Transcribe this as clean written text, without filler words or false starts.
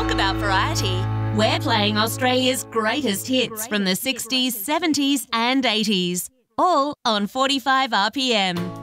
Talk about variety. We're playing Australia's greatest hits from the 60s, 70s and 80s, all on 45 RPM.